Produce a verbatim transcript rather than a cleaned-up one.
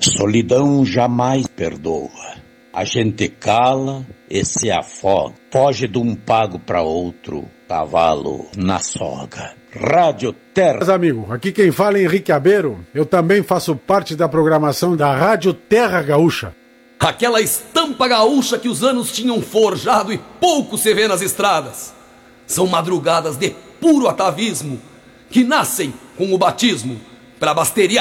Solidão jamais perdoa. A gente cala e se afoga. Foge de um pago para outro, cavalo na soga. Rádio Terra. Mas, amigo, aqui quem fala é Henrique Abeiro. Eu também faço parte da programação da Rádio Terra Gaúcha. Aquela estampa gaúcha que os anos tinham forjado e pouco se vê nas estradas. São madrugadas de puro atavismo que nascem com o batismo para basteriar